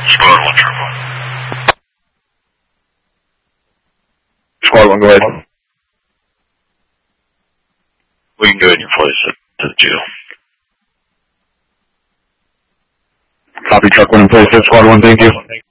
Squad 1, Trip 1. Squad 1, go ahead. We can go in your place to the jail. Copy, truck 1 in place. Squad 1, thank you.